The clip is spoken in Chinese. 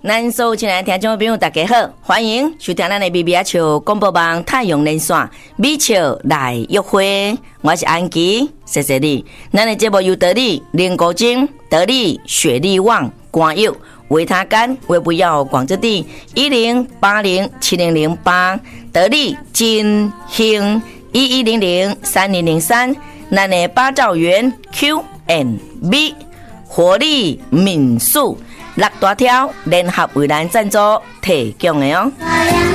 咱所有亲爱的听众朋友大家好，欢迎收听咱的米米啊笑广播网太阳连线米笑来约会，我是安琪，谢谢你。咱的节目由得力林国金、得力雪力旺、光佑、维他干、微不要广之地10807008，得力金兴11003003，咱的八兆元 Q&B 活力民宿6大条联合为咱赞助提供的哦。